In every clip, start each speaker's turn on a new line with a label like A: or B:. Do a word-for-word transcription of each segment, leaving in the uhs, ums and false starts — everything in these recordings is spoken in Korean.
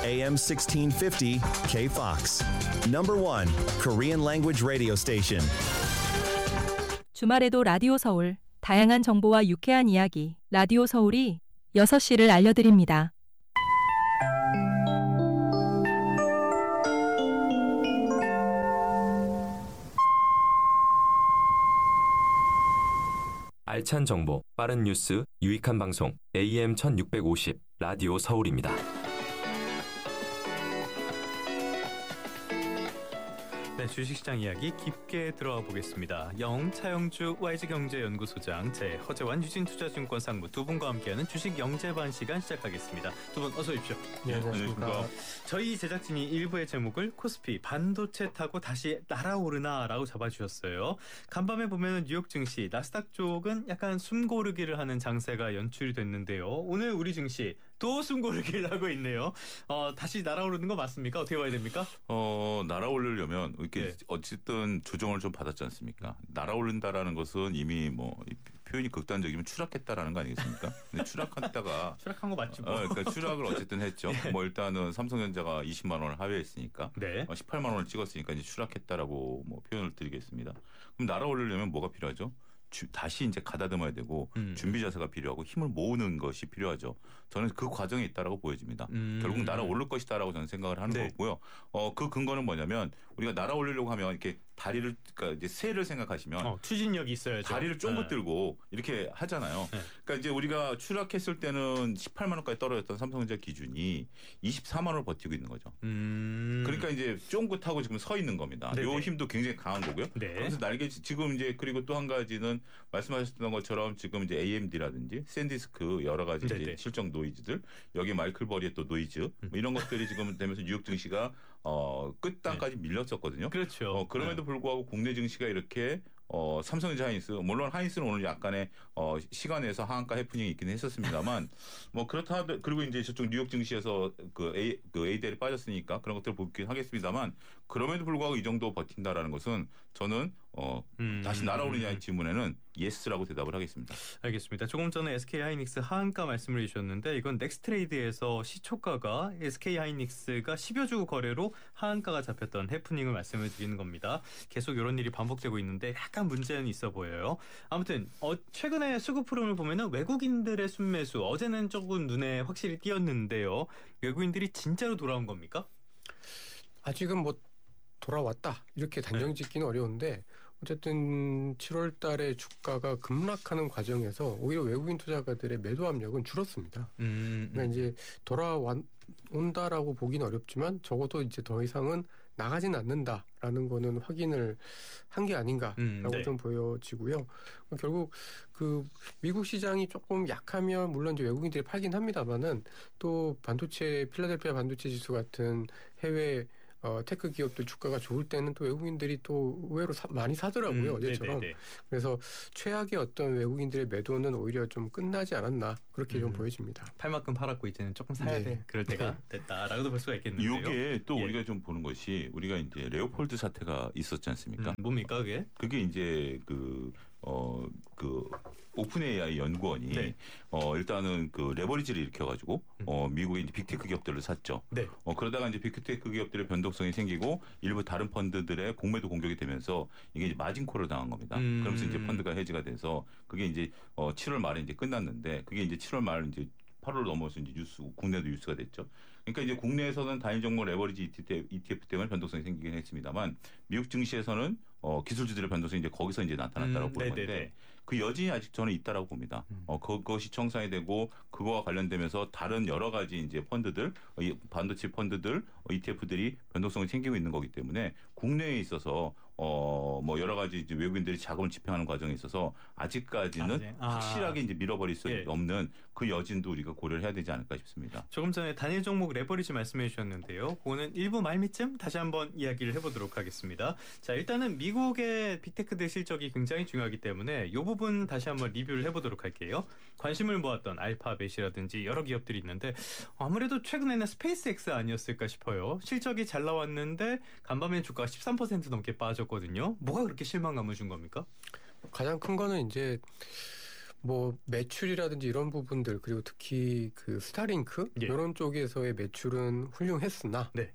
A: 에이엠 십육백오십 K-Fox. Number one Korean language radio station.
B: 주말에도 라디오 서울. 다양한 정보와 유쾌한 이야기. 라디오 서울이 여섯 시를 알려드립니다.
C: 알찬 정보, 빠른 뉴스, 유익한 방송 에이엠 천육백오십 라디오 서울입니다.
D: 네, 주식시장 이야기 깊게 들어가 보겠습니다. 영 차영주 와이즈경제연구소장, 제 허재환 유진투자증권 상무 두 분과 함께하는 주식 영재반 시간 시작하겠습니다. 두 분 어서 오십시오.
E: 네, 안녕하십니까.
D: 저희 제작진이 일부의 제목을 코스피 반도체 타고 다시 날아오르나라고 잡아주셨어요. 간밤에 보면 뉴욕 증시, 나스닥 쪽은 약간 숨고르기를 하는 장세가 연출이 됐는데요. 오늘 우리 증시 또 숨고르기를 하고 있네요. 어, 다시 날아오르는 거 맞습니까? 어떻게 봐야 됩니까?
F: 어, 날아오르려면 이렇게
D: 네.
F: 어쨌든 조정을 좀 받았지 않습니까? 날아오른다라는 것은 이미 뭐 표현이 극단적이면 추락했다라는 거 아니겠습니까? 근데 추락했다가
D: 추락한 거 맞죠? 뭐.
F: 어, 그러니까 추락을 어쨌든 했죠.
D: 네.
F: 뭐 일단은 삼성전자가 이십만 원을 하회했으니까
D: 네.
F: 어, 십팔만 원을 찍었으니까 이제 추락했다라고 뭐 표현을 드리겠습니다. 그럼 날아오르려면 뭐가 필요하죠? 주, 다시 이제 가다듬어야 되고
D: 음.
F: 준비 자세가 필요하고 힘을 모으는 것이 필요하죠. 저는 그 과정에 있다라고 보여집니다.
D: 음.
F: 결국 날아오를 것이다라고 저는 생각을 하는
D: 네.
F: 거고요. 어, 그 근거는 뭐냐면 우리가 날아오르려고 하면 이렇게 다리를 그러니까 이제 새를 생각하시면
D: 어, 추진력이 있어야죠.
F: 다리를 쫑긋
D: 네.
F: 들고 이렇게 하잖아요.
D: 네.
F: 그러니까 이제 우리가 추락했을 때는 십팔만 원까지 떨어졌던 삼성전자 기준이 이십사만 원을 버티고 있는 거죠.
D: 음.
F: 그러니까 이제 쫑긋하고 지금 서 있는 겁니다.
D: 네네.
F: 요 힘도 굉장히 강한 거고요.
D: 네.
F: 그래서 날개 지금 이제 그리고 또 한 가지는 말씀하셨던 것처럼 지금 이제 에이엠디라든지 샌디스크 여러 가지 이제 실적 노이즈들 여기 마이클 버리의 또 노이즈 뭐 이런 것들이 지금 되면서 뉴욕 증시가 어, 끝단까지 네. 밀렸었거든요.
D: 그렇죠.
F: 어, 그럼에도 불구하고 국내 증시가 이렇게 어, 삼성전자 하이닉스 물론 하이닉스는 오늘 약간의 어, 시간에서 하한가 해프닝이 있긴 했었습니다만 뭐 그렇다 하더 그리고 이제 저쪽 뉴욕 증시에서 그 A 그 에이디엘이 빠졌으니까 그런 것들을 보긴 하겠습니다만 그럼에도 불구하고 이 정도 버틴다라는 것은 저는 어,
D: 음.
F: 다시 날아오르냐의 질문에는 예스라고 대답을 하겠습니다.
D: 알겠습니다. 조금 전에 에스케이하이닉스 하한가 말씀을 해주셨는데 이건 넥스트레이드에서 시초가가 에스케이하이닉스가 십여 주 거래로 하한가가 잡혔던 해프닝을 말씀을 드리는 겁니다. 계속 이런 일이 반복되고 있는데 약간 문제는 있어 보여요. 아무튼 어, 최근에 수급 흐름을 보면은 외국인들의 순매수 어제는 조금 눈에 확실히 띄었는데요. 외국인들이 진짜로 돌아온 겁니까?
E: 아직은 뭐 돌아왔다 이렇게 단정 짓기는 네. 어려운데 어쨌든 칠월 달에 주가가 급락하는 과정에서 오히려 외국인 투자가들의 매도 압력은 줄었습니다. 음, 음. 그러니까 이제 돌아온다라고 보기는 어렵지만 적어도 이제 더 이상은 나가진 않는다라는 거는 확인을 한 게 아닌가라고 음, 네. 좀 보여지고요. 결국 그 미국 시장이 조금 약하면 물론 이제 외국인들이 팔긴 합니다만은 또 반도체 필라델피아 반도체 지수 같은 해외 어, 테크 기업들 주가가 좋을 때는 또 외국인들이 또 의외로 사, 많이 사더라고요. 음, 어제처럼. 네네네. 그래서 최악의 어떤 외국인들의 매도는 오히려 좀 끝나지 않았나 그렇게 음, 좀 보여집니다.
D: 팔 만큼 팔았고 이제는 조금 사야
E: 네.
D: 돼. 그럴 때가 됐다라고도 볼 수가 있겠는데요.
F: 이게 또
D: 예.
F: 우리가 좀 보는 것이 우리가 이제 레오폴드 사태가 있었지 않습니까?
D: 음, 뭡니까 그게?
F: 그게 이제 그 어, 그 오픈 에이아이 연구원이
D: 네.
F: 어, 일단은 그 레버리지를 일으켜가지고 어, 미국의 이제 빅테크 기업들을 샀죠.
D: 네.
F: 어, 그러다가 이제 빅테크 기업들의 변동성이 생기고 일부 다른 펀드들의 공매도 공격이 되면서 이게 이제 마진콜을 당한 겁니다.
D: 음.
F: 그러면서 이제 펀드가 해지가 돼서 그게 이제 어, 칠월 말에 이제 끝났는데 그게 이제 칠월 말 이제 팔월 넘어서 이제 뉴스 국내도 뉴스가 됐죠. 그러니까 이제 국내에서는 단일 종목 레버리지 이티에프 때문에 변동성이 생기긴 했습니다만 미국 증시에서는 어, 기술주들의 변동성이 이제 거기서 이제 나타났다고 음, 보는 네네네. 건데 그 여진이 아직 저는 있다라고 봅니다. 음. 어, 그것이 청산이 되고 그거와 관련되면서 다른 여러 가지 이제 펀드들, 반도체 펀드들, 이티에프들이 변동성이 생기고 있는 거기 때문에 국내에 있어서 어, 뭐 여러 가지 이제 외국인들이 자금을 집행하는 과정에 있어서 아직까지는 아, 확실하게 이제 밀어버릴 수 예. 없는 그 여진도 우리가 고려를 해야 되지 않을까 싶습니다.
D: 조금 전에 단일 종목 레버리지 말씀해 주셨는데요. 그거는 일부 말미쯤 다시 한번 이야기를 해보도록 하겠습니다. 자, 일단은 미국의 빅테크들 실적이 굉장히 중요하기 때문에 이 부분 다시 한번 리뷰를 해보도록 할게요. 관심을 모았던 알파벳이라든지 여러 기업들이 있는데 아무래도 최근에는 스페이스X 아니었을까 싶어요. 실적이 잘 나왔는데 간밤에 주가가 십삼 퍼센트 넘게 빠졌거든요. 뭐가 그렇게 실망감을 준 겁니까?
E: 가장 큰 거는 이제 뭐 매출이라든지 이런 부분들 그리고 특히 그 스타링크
D: 예.
E: 이런 쪽에서의 매출은 훌륭했으나
D: 네.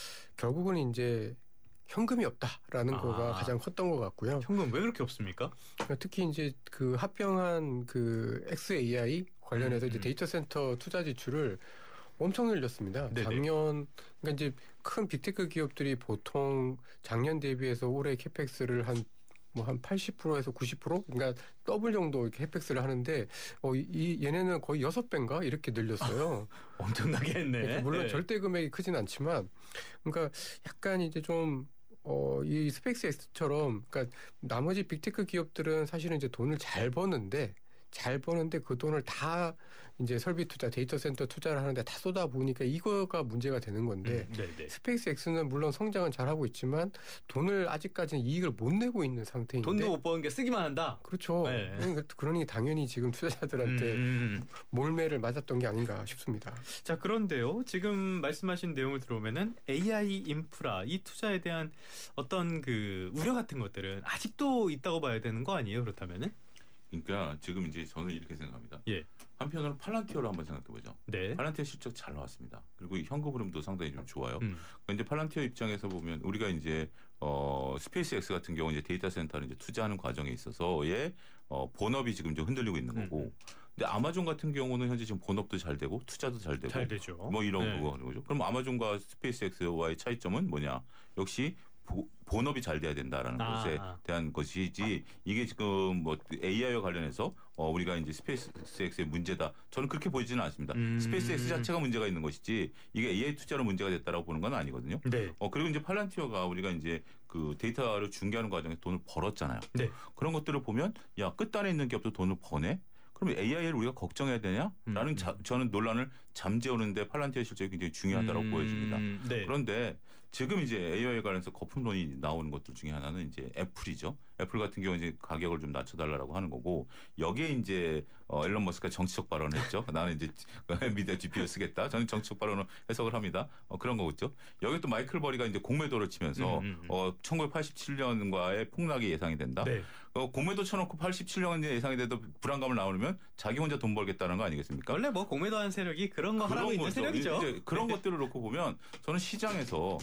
E: 결국은 이제 현금이 없다라는
D: 아.
E: 거가 가장 컸던 것 같고요.
D: 현금 왜 그렇게 없습니까?
E: 특히 이제 그 합병한 그 엑스에이아이 관련해서
D: 음,
E: 이제
D: 음.
E: 데이터 센터 투자 지출을 엄청 늘렸습니다.
D: 네네.
E: 작년 그러니까 이제 큰 빅테크 기업들이 보통 작년 대비해서 올해 캐펙스를 한 뭐 한 팔십 퍼센트에서 구십 퍼센트 그러니까 더블 정도 이렇게 캐펙스를 하는데 어, 이 얘네는 거의 여섯 배인가 이렇게 늘렸어요.
D: 엄청나게 했네.
E: 그러니까 물론
D: 네.
E: 절대 금액이 크진 않지만 그러니까 약간 이제 좀 어, 이 스페이스X처럼 그러니까 나머지 빅테크 기업들은 사실은 이제 돈을 잘 버는데 잘 버는데 그 돈을 다 이제 설비 투자, 데이터 센터 투자를 하는데 다 쏟아 부으니까 이거가 문제가 되는 건데
D: 음, 네네.
E: 스페이스X는 물론 성장은 잘하고 있지만 돈을 아직까지는 이익을 못 내고 있는 상태인데
D: 돈도 못 버는 게 쓰기만 한다.
E: 그렇죠.
D: 네.
E: 그러니 당연히 지금 투자자들한테
D: 음, 음.
E: 몰매를 맞았던 게 아닌가 싶습니다.
D: 자, 그런데요. 지금 말씀하신 내용을 들어보면은 에이아이 인프라 이 투자에 대한 어떤 그 우려 같은 것들은 아직도 있다고 봐야 되는 거 아니에요? 그렇다면은?
F: 그러니까 지금 이제 저는 이렇게 생각합니다.
D: 예.
F: 한편으로 팔란티어를 한번 생각해보죠.
D: 네.
F: 팔란티어 실적 잘 나왔습니다. 그리고 현금 흐름도 상당히 좀 좋아요.
D: 음.
F: 그런데 팔란티어 입장에서 보면 우리가 이제 어, 스페이스X 같은 경우 이제 데이터 센터를 이제 투자하는 과정에 있어서의 어, 본업이 지금 좀 흔들리고 있는 거고.
D: 음.
F: 근데 아마존 같은 경우는 현재 지금 본업도 잘 되고 투자도 잘 되고
D: 잘 되죠.
F: 뭐 이런
D: 네.
F: 거 하는 거죠. 그럼 아마존과 스페이스X와의 차이점은 뭐냐? 역시 보, 본업이 잘 돼야 된다라는
D: 아.
F: 것에 대한 것이지 이게 지금 뭐 에이아이와 관련해서 어, 우리가 이제 스페이스X의 문제다. 저는 그렇게 보이지는 않습니다.
D: 음.
F: 스페이스X 자체가 문제가 있는 것이지 이게 에이아이 투자로 문제가 됐다라고 보는 건 아니거든요.
D: 네.
F: 어 그리고 이제 팔란티어가 우리가 이제 그 데이터를 중개하는 과정에 돈을 벌었잖아요.
D: 네.
F: 그런 것들을 보면 야 끝단에 있는 기업도 돈을 버네. 그러면 에이아이를 우리가 걱정해야 되냐라는
D: 음.
F: 자, 저는 논란을 잠재우는데 팔란티어 실적이 굉장히 중요하다고
D: 음.
F: 보여집니다.
D: 네.
F: 그런데 지금 이제 에이아이에 관해서 거품론이 나오는 것들 중에 하나는 이제 애플이죠. 애플 같은 경우 이제 가격을 좀 낮춰달라고 하는 거고 여기에 이제 어, 앨런 머스크가 정치적 발언을 했죠. 나는 이제 엔비디아 지피유 쓰겠다. 저는 정치적 발언을 해석을 합니다. 어, 그런 거겠죠. 여기 또 마이클 버리가 이제 공매도를 치면서
D: 음, 음, 음.
F: 어, 천구백팔십칠 년과의 폭락이 예상이 된다.
D: 네.
F: 어, 공매도 쳐놓고 팔십칠 년에 예상이 돼도 불안감을 나오면 자기 혼자 돈 벌겠다는 거 아니겠습니까?
D: 원래 뭐 공매도하는 세력이 그런 거 하라고 있는
F: 거죠.
D: 세력이죠.
F: 이제 그런 것들을 놓고 보면 저는 시장에서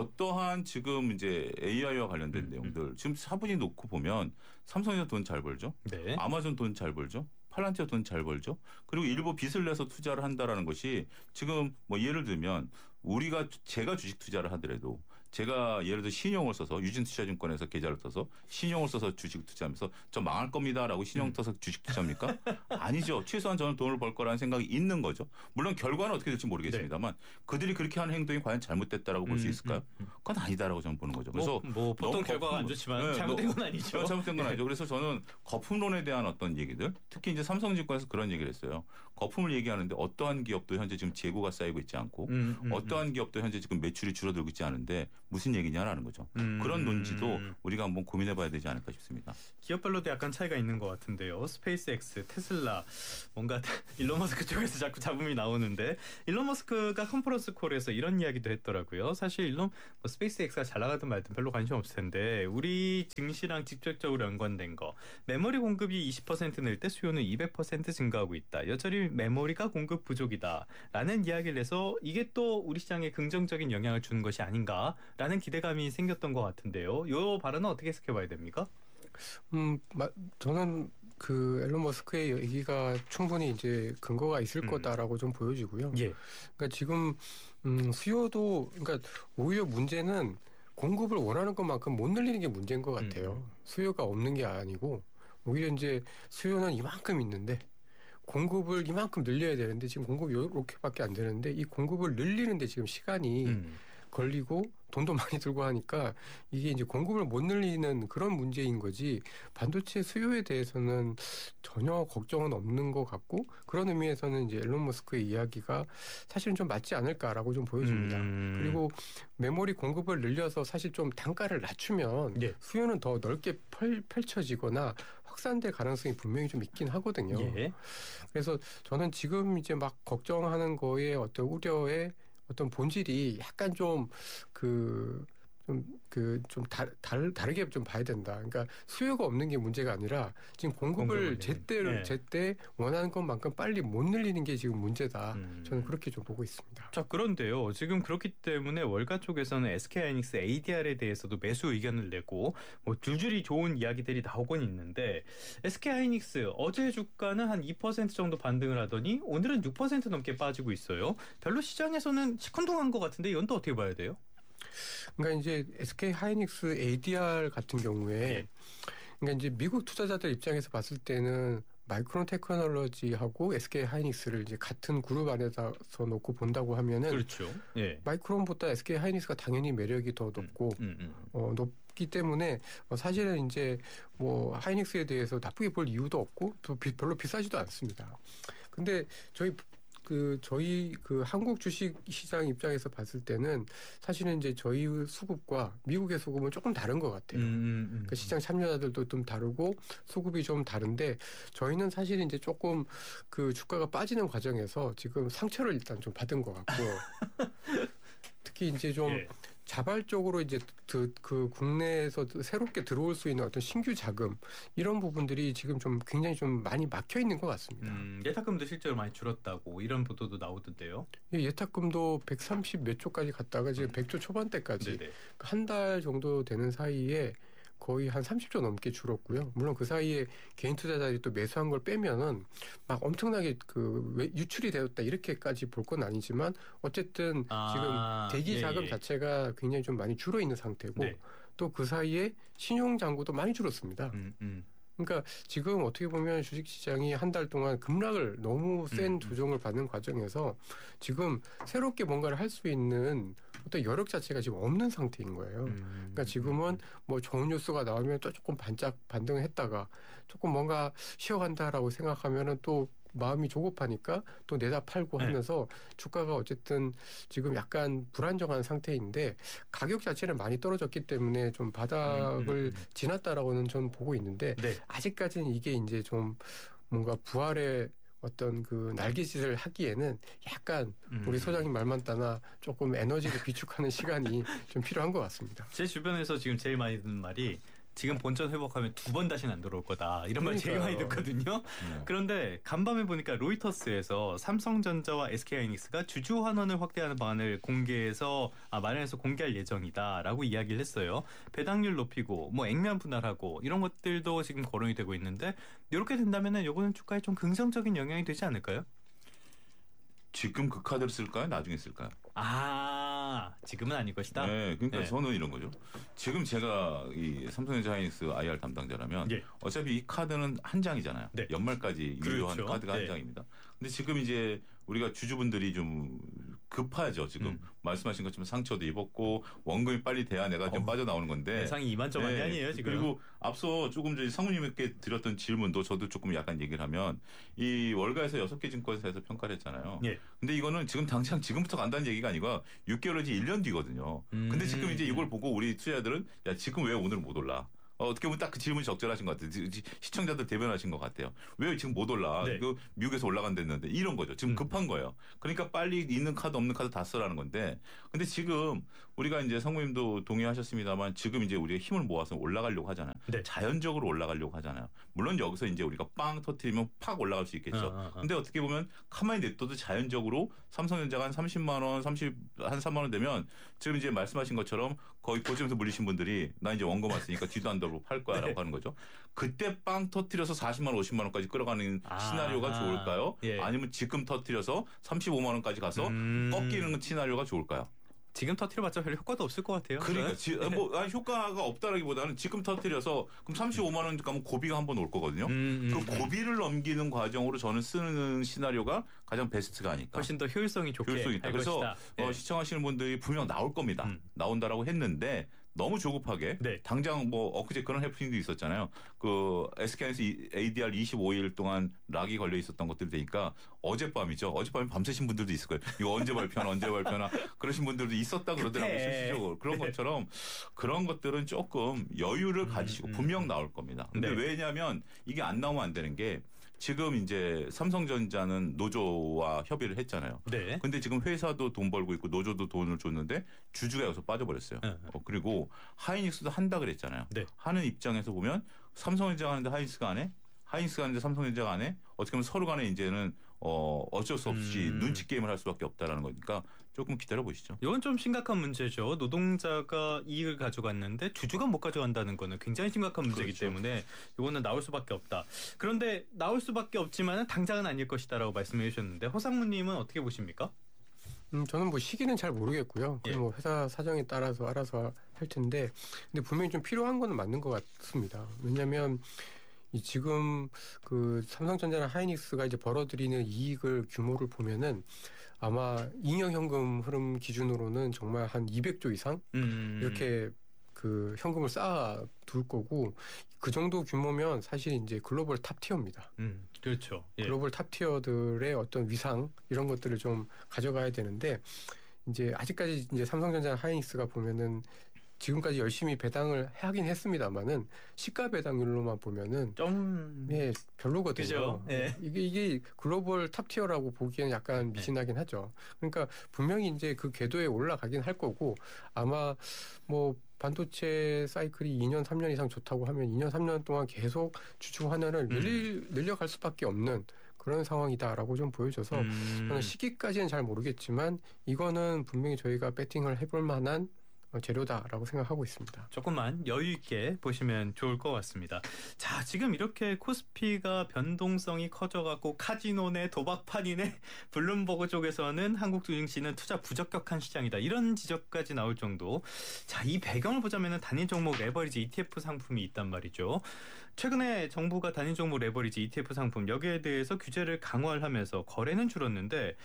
F: 어떠한 지금 이제 에이아이와 관련된
D: 음,
F: 내용들 지금 사분이 놓고 보면 삼성에서 돈 잘 벌죠.
D: 네.
F: 아마존 돈 잘 벌죠. 팔란티어 돈 잘 벌죠. 그리고 일부 빚을 내서 투자를 한다라는 것이 지금 뭐 예를 들면 우리가 제가 주식 투자를 하더라도 제가 예를 들어 신용을 써서 유진투자증권에서 계좌를 써서 신용을 써서 주식 투자하면서 저 망할 겁니다라고 신용 써서 주식 투자합니까? 아니죠. 최소한 저는 돈을 벌 거라는 생각이 있는 거죠. 물론 결과는 어떻게 될지 모르겠습니다만 그들이 그렇게 하는 행동이 과연 잘못됐다라고 볼 수
D: 음,
F: 있을까요?
D: 음, 음.
F: 그건 아니다라고 저는 보는 거죠. 그래서
D: 뭐, 뭐 보통
F: 너무
D: 결과가 안
F: 거품-
D: 좋지만
F: 네,
D: 잘못된
F: 너-
D: 건 아니죠.
F: 네, 잘못된 건 아니죠. 그래서 저는 거품론에 대한 어떤 얘기들, 특히 이제 삼성증권에서 그런 얘기를 했어요. 거품을 얘기하는데 어떠한 기업도 현재 지금 재고가 쌓이고 있지 않고
D: 음, 음,
F: 어떠한 기업도 현재 지금 매출이 줄어들고 있지 않은데 무슨 얘기냐라는 거죠.
D: 음.
F: 그런 논지도 우리가 한번 고민해봐야 되지 않을까 싶습니다.
D: 기업별로도 약간 차이가 있는 것 같은데요. 스페이스X, 테슬라, 뭔가 일론 머스크 쪽에서 자꾸 잡음이 나오는데 일론 머스크가 컨퍼런스 콜에서 이런 이야기도 했더라고요. 사실 일론 뭐 스페이스X가 잘 나가든 말든 별로 관심 없을 텐데 우리 증시랑 직접적으로 연관된 거 메모리 공급이 이십 퍼센트 늘 때 수요는 이백 퍼센트 증가하고 있다. 여전히 메모리가 공급 부족이다라는 이야기를 해서 이게 또 우리 시장에 긍정적인 영향을 주는 것이 아닌가라는 기대감이 생겼던 것 같은데요. 이 발언은 어떻게 해석해봐야 됩니까?
E: 음, 마, 저는 그 앨런 머스크의 얘기가 충분히 이제 근거가 있을
D: 음.
E: 거다라고 좀 보여지고요.
D: 예.
E: 그러니까 지금 음, 수요도 그러니까 오히려 문제는 공급을 원하는 것만큼 못 늘리는 게 문제인 것 같아요.
D: 음.
E: 수요가 없는 게 아니고 오히려 이제 수요는 이만큼 있는데 공급을 이만큼 늘려야 되는데 지금 공급이 이렇게밖에 안 되는데 이 공급을 늘리는데 지금 시간이
D: 음.
E: 걸리고 돈도 많이 들고 하니까 이게 이제 공급을 못 늘리는 그런 문제인 거지 반도체 수요에 대해서는 전혀 걱정은 없는 것 같고 그런 의미에서는 이제 앨런 머스크의 이야기가 사실은 좀 맞지 않을까라고 좀 보여집니다.
D: 음.
E: 그리고 메모리 공급을 늘려서 사실 좀 단가를 낮추면
D: 예.
E: 수요는 더 넓게 펼, 펼쳐지거나 확산될 가능성이 분명히 좀 있긴 하거든요.
D: 예.
E: 그래서 저는 지금 이제 막 걱정하는 거에 어떤 우려에 어떤 본질이 약간 좀 그 좀 그 좀 다르게 좀 봐야 된다. 그러니까 수요가 없는 게 문제가 아니라 지금 공급을 제때
D: 네.
E: 제때 원하는 것만큼 빨리 못 늘리는 게 지금 문제다.
D: 음.
E: 저는 그렇게 좀 보고 있습니다.
D: 자, 그런데요. 지금 그렇기 때문에 월가 쪽에서는 에스케이하이닉스 에이디알에 대해서도 매수 의견을 내고 뭐 줄줄이 좋은 이야기들이 나오곤 있는데 에스케이하이닉스 어제 주가는 한 이 퍼센트 정도 반등을 하더니 오늘은 육 퍼센트 넘게 빠지고 있어요. 별로 시장에서는 시큰둥한 것 같은데 이건 또 어떻게 봐야 돼요?
E: 그러니까 이제 에스케이하이닉스 에이디알 같은 경우에
D: 네.
E: 그러니까 이제 미국 투자자들 입장에서 봤을 때는 마이크론 테크놀로지하고 에스케이하이닉스를 이제 같은 그룹 안에서 놓고 본다고 하면은
D: 그렇죠. 예.
E: 마이크론보다 에스케이하이닉스가 당연히 매력이 더 높고
D: 음, 음, 음.
E: 어, 높기 때문에 어, 사실은 이제 뭐 하이닉스에 대해서 나쁘게 볼 이유도 없고 또 비, 별로 비싸지도 않습니다. 근데 저희 그 저희 그 한국 주식 시장 입장에서 봤을 때는 사실은 이제 저희 수급과 미국의 수급은 조금 다른 것 같아요.
D: 음, 음, 음.
E: 그 시장 참여자들도 좀 다르고 수급이 좀 다른데 저희는 사실 이제 조금 그 주가가 빠지는 과정에서 지금 상처를 일단 좀 받은 것 같고 특히 이제 좀
D: 예.
E: 자발적으로 이제 그, 그 국내에서 새롭게 들어올 수 있는 어떤 신규 자금 이런 부분들이 지금 좀 굉장히 좀 많이 막혀 있는 것 같습니다.
D: 음, 예탁금도 실제로 많이 줄었다고 이런 보도도 나오던데요.
E: 예탁금도 백삼십 몇 조까지 갔다가 지금 백 조 초반대까지
D: 네네.
E: 한 달 정도 되는 사이에 거의 한 삼십 조 넘게 줄었고요. 물론 그 사이에 개인 투자자들이 또 매수한 걸 빼면은 막 엄청나게 그 유출이 되었다 이렇게까지 볼 건 아니지만 어쨌든
D: 아,
E: 지금 대기 자금
D: 예, 예.
E: 자체가 굉장히 좀 많이 줄어 있는 상태고
D: 네.
E: 또 그 사이에 신용 잔고도 많이 줄었습니다.
D: 음, 음.
E: 그러니까 지금 어떻게 보면 주식시장이 한 달 동안 급락을 너무 센
D: 음, 음.
E: 조정을 받는 과정에서 지금 새롭게 뭔가를 할 수 있는 어떤 여력 자체가 지금 없는 상태인 거예요.
D: 음.
E: 그러니까 지금은 뭐 좋은 뉴스가 나오면 또 조금 반짝 반등을 했다가 조금 뭔가 쉬어간다라고 생각하면은 또 마음이 조급하니까 또 내다 팔고
D: 네.
E: 하면서 주가가 어쨌든 지금 약간 불안정한 상태인데 가격 자체는 많이 떨어졌기 때문에 좀 바닥을
D: 음, 음, 음.
E: 지났다라고는 저는 보고 있는데
D: 네.
E: 아직까지는 이게 이제 좀 뭔가 부활의 어떤 그 날개짓을 하기에는 약간
D: 음.
E: 우리 소장님 말만 따나 조금 에너지를 비축하는 시간이 좀 필요한 것 같습니다.
D: 제 주변에서 지금 제일 많이 듣는 말이 지금 본전 회복하면 두 번 다시는 안 들어올 거다. 이런 말 제일 많이
E: 그러니까요.
D: 듣거든요.
F: 네.
D: 그런데 간밤에 보니까 로이터스에서 삼성전자와 에스케이하이닉스가 주주 환원을 확대하는 방안을 공개해서 아, 마련해서 공개할 예정이다라고 이야기를 했어요. 배당률 높이고 뭐 액면 분할하고 이런 것들도 지금 거론이 되고 있는데 이렇게 된다면은 이거는 주가에 좀 긍정적인 영향이 되지 않을까요?
F: 지금 그 카드를 쓸까요? 나중에 쓸까요?
D: 아, 지금은 아닐 것이다.
F: 네, 그러니까
D: 네.
F: 저는 이런 거죠. 지금 제가 이 삼성전자 하이닉스 아이알 담당자라면
D: 예.
F: 어차피 이 카드는 한 장이잖아요.
D: 네.
F: 연말까지 유효한
D: 그렇죠.
F: 카드가
D: 네.
F: 한 장입니다. 근데 지금 이제 우리가 주주분들이 좀 급하죠. 지금
D: 음.
F: 말씀하신 것처럼 상처도 입었고 원금이 빨리 돼야 내가 좀
D: 어우,
F: 빠져나오는 건데
D: 대상이 이만 점만이
F: 네.
D: 아니에요 지금.
F: 그리고 앞서 조금 전에 상무님께 드렸던 질문도 저도 조금 약간 얘기를 하면 이 월가에서 여섯 개 증권사에서 평가를 했잖아요.
D: 예.
F: 근데 이거는 지금 당장 지금부터 간다는 얘기가 아니고 육 개월이지 일 년 뒤거든요.
D: 음.
F: 근데 지금 이제 이걸 보고 우리 투자자들은 야 지금 왜 오늘 못 올라? 어, 어떻게 보면 딱 그 질문이 적절하신 것 같아요. 지- 지- 시청자들 대변하신 것 같아요. 왜 지금 못 올라?
D: 네.
F: 그 미국에서 올라간댔는데 이런 거죠. 지금
D: 음.
F: 급한 거예요. 그러니까 빨리 있는 카드 없는 카드 다 쓰라는 건데 근데 지금 우리가 이제 상무님도 동의하셨습니다만 지금 이제 우리가 힘을 모아서 올라가려고 하잖아요.
D: 네.
F: 자연적으로 올라가려고 하잖아요. 물론 여기서 이제 우리가 빵 터트리면 팍 올라갈 수 있겠죠.
D: 어, 어, 어.
F: 근데 어떻게 보면 가만히 냅둬도 자연적으로 삼성전자가 한 삼십만 원, 삼십, 한 삼만 원 되면 지금 이제 말씀하신 것처럼 거의 고점에서 물리신 분들이 나 이제 원금 왔으니까 뒤도 안 돌고 팔 거야라고
D: 네.
F: 하는 거죠. 그때 빵 터트려서 사십만 원, 오십만 원까지 끌어가는
D: 아,
F: 시나리오가 좋을까요?
D: 예.
F: 아니면 지금 터트려서 삼십오만 원까지 가서
D: 음.
F: 꺾이는 시나리오가 좋을까요?
D: 지금 터트려봤자 별 효과도 없을 것 같아요.
F: 그러니까 지, 뭐 아니, 효과가 없다라기보다는 지금 터트려서 그럼 삼십오만 원 가면 고비가 한 번 올 거거든요.
D: 음, 음,
F: 그
D: 음.
F: 고비를 넘기는 과정으로 저는 쓰는 시나리오가 가장 베스트가 아닐까.
D: 훨씬 더 효율성이 좋게
F: 효율성이 있다.
D: 할
F: 그래서
D: 것이다.
F: 어,
D: 예.
F: 시청하시는 분들이 분명 나올 겁니다.
D: 음.
F: 나온다라고 했는데 너무 조급하게
D: 네.
F: 당장 뭐 엊그제 그런 해프닝도 있었잖아요. 그 에스케이하이닉스 에이디알 이십오 일 동안 락이 걸려 있었던 것들이 되니까 어젯밤이죠. 어젯밤에 밤새신 분들도 있을 거예요. 이거 언제 발표하나 언제 발표하나 그러신 분들도 있었다 그러더라고요.
D: 급해.
F: 실질적으로. 그런
D: 네.
F: 것처럼 그런 것들은 조금 여유를 가지시고
D: 음.
F: 분명 나올 겁니다. 근데
D: 네.
F: 왜냐하면 이게 안 나오면 안 되는 게 지금 이제 삼성전자는 노조와 협의를 했잖아요.
D: 네.
F: 근데 지금 회사도 돈 벌고 있고 노조도 돈을 줬는데 주주가 여기서 빠져버렸어요.
D: 네.
F: 어, 그리고 하이닉스도 한다 그랬잖아요.
D: 네.
F: 하는 입장에서 보면 삼성전자가 하는데 하이닉스가 안 해? 하이닉스가 하는데 삼성전자가 안 해? 어떻게 보면 서로 간에 이제는 어, 어쩔 수 없이
D: 음.
F: 눈치 게임을 할 수밖에 없다라는 거니까 조금 기다려 보시죠.
D: 이건 좀 심각한 문제죠. 노동자가 이익을 가져갔는데 주주가 못 가져간다는 거는 굉장히 심각한 문제이기
F: 그렇죠.
D: 때문에 이거는 나올 수밖에 없다. 그런데 나올 수밖에 없지만 당장은 아닐 것이다라고 말씀해 주셨는데 허상무님은 어떻게 보십니까?
E: 음, 저는 뭐 시기는 잘 모르겠고요.
D: 예.
E: 뭐 회사 사정에 따라서 알아서 할 텐데, 근데 분명히 좀 필요한 거는 맞는 것 같습니다. 왜냐하면 이 지금 그 삼성전자나 하이닉스가 이제 벌어들이는 이익을 규모를 보면은 아마 잉여현금 흐름 기준으로는 정말 한 이백조 이상
D: 음.
E: 이렇게 그 현금을 쌓아둘 거고, 그 정도 규모면 사실 이제 글로벌 탑티어입니다.
D: 음, 그렇죠. 예.
E: 글로벌 탑티어들의 어떤 위상 이런 것들을 좀 가져가야 되는데, 이제 아직까지 이제 삼성전자, 하이닉스가 보면은 지금까지 열심히 배당을 하긴 했습니다만은 시가 배당률로만 보면은
D: 좀
E: 예 별로거든요.
D: 그죠? 예.
E: 이게 이게 글로벌 탑티어라고 보기에는 약간 미진하긴 하죠. 그러니까 분명히 이제 그 궤도에 올라가긴 할 거고, 아마 뭐 반도체 사이클이 이 년, 삼 년 이상 좋다고 하면 이 년, 삼 년 동안 계속 주주 환원을 늘리, 늘려갈 수밖에 없는 그런 상황이다라고 좀 보여져서
D: 음.
E: 저는 시기까지는 잘 모르겠지만 이거는 분명히 저희가 배팅을 해볼 만한 재료다라고 생각하고 있습니다.
D: 조금만 여유 있게 보시면 좋을 것 같습니다. 자, 지금 이렇게 코스피가 변동성이 커져갖고 카지노네 도박판이네 블룸버그 쪽에서는 한국 증시는 투자 부적격한 시장이다. 이런 지적까지 나올 정도. 자, 이 배경을 보자면 단일 종목 레버리지 이티에프 상품이 있단 말이죠. 최근에 정부가 단일 종목 레버리지 이티에프 상품 여기에 대해서 규제를 강화를 하면서 거래는 줄었는데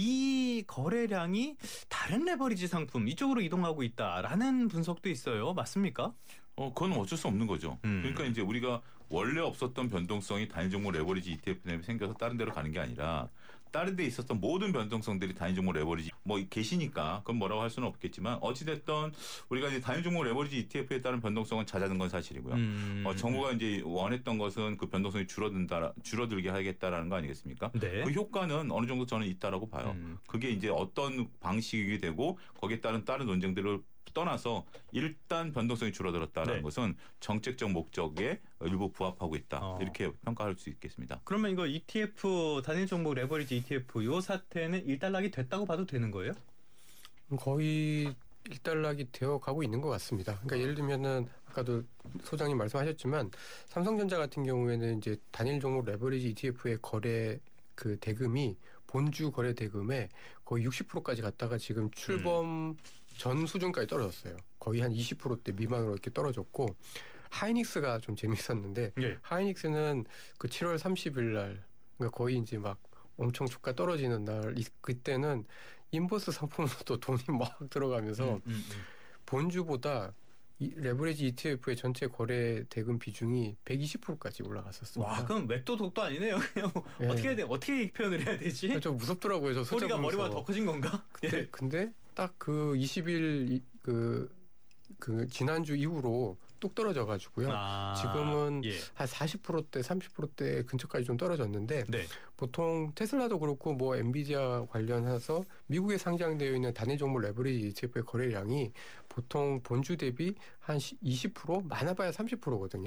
D: 이 거래량이 다른 레버리지 상품 이쪽으로 이동하고 있다라는 분석도 있어요. 맞습니까?
F: 어, 그건 어쩔 수 없는 거죠.
D: 음.
F: 그러니까 이제 우리가 원래 없었던 변동성이 단일 종목 레버리지 이티에프 때문에 생겨서 다른 데로 가는 게 아니라 다른 데 있었던 모든 변동성들이 단일 종목 레버리지 뭐 계시니까 그건 뭐라고 할 수는 없겠지만 어찌됐든 우리가 이제 단일 종목 레버리지 이티에프에 따른 변동성은 잦아든 건 사실이고요.
D: 음.
F: 어, 정부가 이제 원했던 것은 그 변동성이 줄어든다, 줄어들게 하겠다라는 거 아니겠습니까?
D: 네.
F: 그 효과는 어느 정도 저는 있다라고 봐요.
D: 음.
F: 그게 이제 어떤 방식이 되고 거기에 따른 다른 논쟁들을 떠나서 일단 변동성이 줄어들었다는
D: 네.
F: 것은 정책적 목적에 일부 부합하고 있다.
D: 어.
F: 이렇게 평가할 수 있겠습니다.
D: 그러면 이거 이티에프 단일 종목 레버리지 이티에프 요 사태는 일단락이 됐다고 봐도 되는 거예요?
E: 거의 일단락이 되어 가고 있는 것 같습니다. 그러니까 예를 들면은 아까도 소장님 말씀하셨지만 삼성전자 같은 경우에는 이제 단일 종목 레버리지 이티에프의 거래 그 대금이 본주 거래 대금의 거의 육십 퍼센트까지 갔다가 지금 출범
D: 음.
E: 전 수준까지 떨어졌어요. 거의 한 이십 퍼센트대 미만으로 이렇게 떨어졌고, 하이닉스가 좀 재밌었는데
D: 예.
E: 하이닉스는 그 칠월 삼십일 날 그러니까 거의 이제 막 엄청 주가 떨어지는 날 이- 그때는 인버스 상품으로도 돈이 막 들어가면서
D: 음, 음, 음.
E: 본주보다 이 레버리지 이티에프의 전체 거래 대금 비중이 백이십 퍼센트까지 올라갔었습니다.
D: 와, 그럼 맥도 독도 아니네요. 그냥
E: 예.
D: 어떻게 해야 돼? 어떻게 표현을 해야 되지?
E: 좀 무섭더라고요. 저 숫자
D: 소리가
E: 보면서.
D: 머리보다 더 커진 건가?
E: 근데,
D: 예.
E: 근데 딱 그 이십 일 그 그 지난주 이후로 뚝 떨어져 가지고요.
D: 아,
E: 지금은
D: 예.
E: 한 사십 퍼센트대, 삼십 퍼센트대 근처까지 좀 떨어졌는데
D: 네.
E: 보통 테슬라도 그렇고 뭐 엔비디아 관련해서 미국에 상장되어 있는 단일 종목 레버리지 이티에프의 거래량이 보통 본주 대비 한 이십 퍼센트 많아봐야 삼십 퍼센트거든요.